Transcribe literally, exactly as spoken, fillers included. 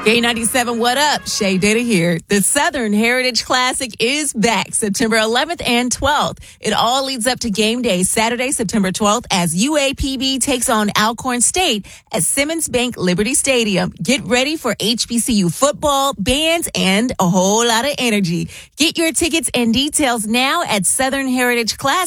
K ninety-seven, what up? Shay Data here. The Southern Heritage Classic is back September eleventh and twelfth. It all leads up to game day Saturday, September twelfth, as U A P B takes on Alcorn State at Simmons Bank Liberty Stadium. Get ready for H B C U football, bands, and a whole lot of energy. Get your tickets and details now at Southern Heritage Classic.